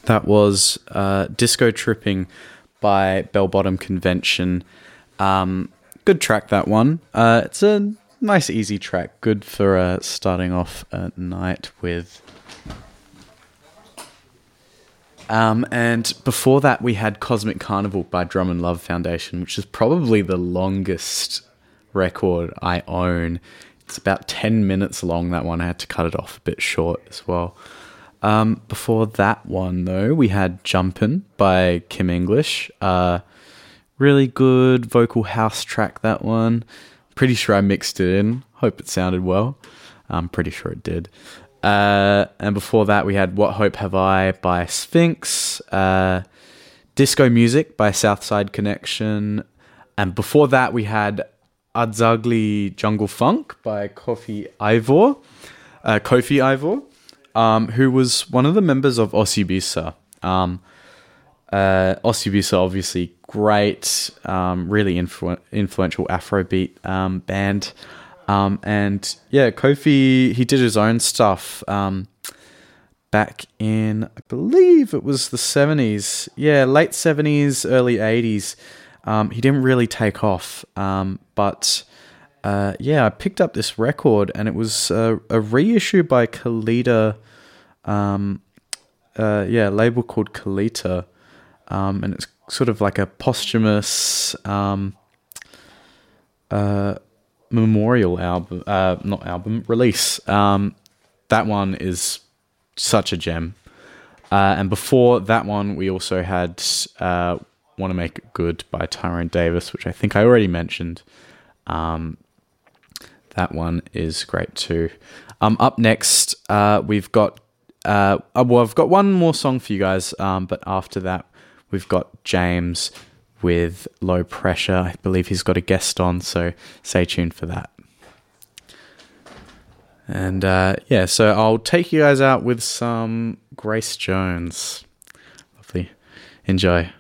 That was Disco Tripping by Bell Bottom Convention. Good track, that one. It's a nice, easy track. Good for starting off at night with. And before that, we had Cosmic Carnival by Drum and Love Foundation, which is probably the longest record I own. It's about 10 minutes long, that one. I had to cut it off a bit short as well. Before that one, though, we had Jumpin' by Kim English. Really good vocal house track, that one. Pretty sure I mixed it in. Hope it sounded well. I'm pretty sure it did. And before that, we had What Hope Have I by Sphinx. Disco Music by Southside Connection. And before that, we had Adzagli Jungle Funk by Kofi Ivor. Who was one of the members of Osibisa. Osibisa, obviously great, really influential Afrobeat band. And yeah, Kofi, he did his own stuff back in, I believe it was the 70s. Yeah, late 70s, early 80s. He didn't really take off, but I picked up this record, and it was a reissue by Kalita. Label called Kalita, and it's sort of like a posthumous memorial album, release. That one is such a gem. And before that one, we also had Want to Make It Good by Tyrone Davis, which I think I already mentioned. That one is great too. Up next, we've got I've got one more song for you guys, but after that, we've got James with Low Pressure. I believe he's got a guest on, so stay tuned for that. And so I'll take you guys out with some Grace Jones. Lovely. Enjoy.